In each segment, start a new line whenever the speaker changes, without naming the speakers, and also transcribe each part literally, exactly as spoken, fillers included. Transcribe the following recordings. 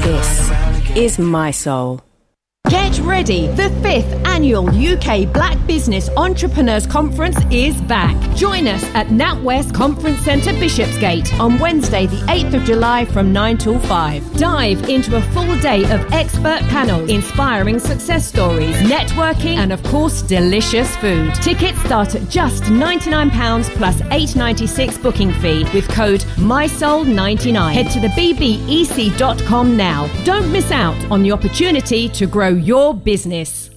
This is My Soul.
Get ready! The fifth annual U K Black Business Entrepreneurs Conference is back. Join us at NatWest Conference Centre, Bishopsgate on Wednesday the eighth of July from nine till five. Dive into a full day of expert panels, inspiring success stories, networking and of course delicious food. Tickets start at just ninety-nine pounds plus eight pounds ninety-six booking fee with code my soul ninety-nine. Head to the b b e c dot com now. Don't miss out on the opportunity to grow your business.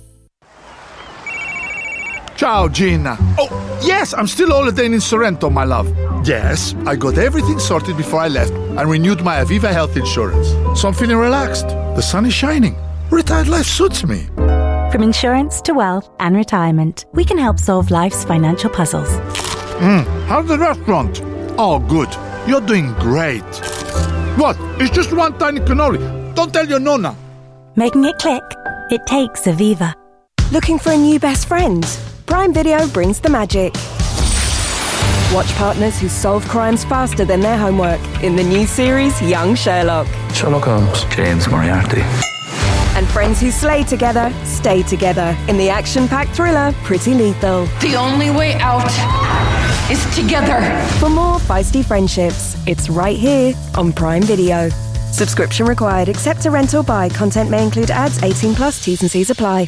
Ciao, Gina. Oh, yes, I'm still holidaying in Sorrento, my love. Yes, I got everything sorted before I left and renewed my Aviva health insurance. So I'm feeling relaxed. The sun is shining. Retired life suits me.
From insurance to wealth and retirement, we can help solve life's financial puzzles.
Mm, how's the restaurant? Oh, good. You're doing great. What? It's just one tiny cannoli. Don't tell your nonna.
Making it click? It takes Aviva.
Looking for a new best friend? Prime Video brings the magic. Watch partners who solve crimes faster than their homework in the new series Young Sherlock.
Sherlock Holmes. James Moriarty.
And friends who slay together, stay together in the action-packed thriller Pretty Lethal.
The only way out is together.
For more feisty friendships, it's right here on Prime Video. Subscription required. Except a rent or buy. Content may include ads. eighteen plus. T's and C's apply.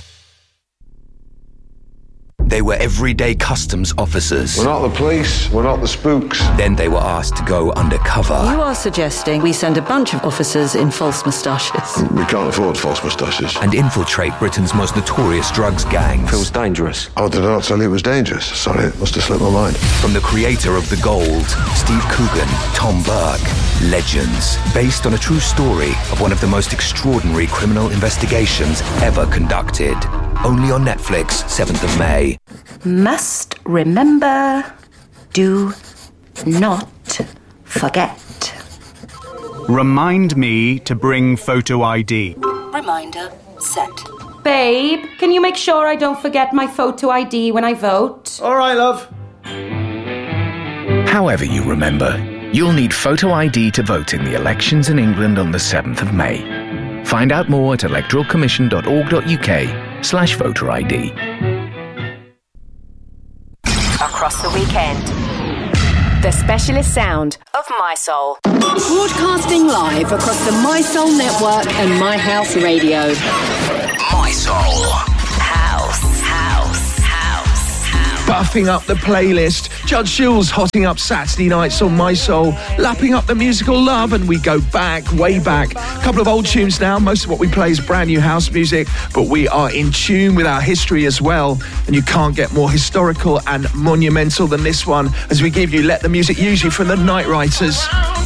They were everyday customs officers.
We're not the police. We're not the spooks.
Then they were asked to go undercover.
You are suggesting we send a bunch of officers in false moustaches.
We can't afford false moustaches.
And infiltrate Britain's most notorious drugs gangs.
Feels dangerous.
Oh, did I not tell you it was dangerous? Sorry, it must have slipped my mind.
From the creator of The Gold, Steve Coogan, Tom Burke. Legends. Based on a true story of one of the most extraordinary criminal investigations ever conducted. Only on Netflix, seventh of May.
Must remember, do not forget.
Remind me to bring photo I D.
Reminder set.
Babe, can you make sure I don't forget my photo I D when I vote?
All right, love.
However you remember, you'll need photo I D to vote in the elections in England on the seventh of May. Find out more at electoralcommission.org.uk slash voter ID.
Across the weekend, the specialist sound of My Soul.
Broadcasting live across the My Soul network and My House Radio.
My Soul.
House, house, house, house.
Buffing up the playlist. Judge Jules hotting up Saturday nights on My Soul, lapping up the musical love, and we go back, way back. A couple of old tunes now. Most of what we play is brand new house music, but we are in tune with our history as well. And you can't get more historical and monumental than this one, as we give you Let the Music Use You from the Night Writers.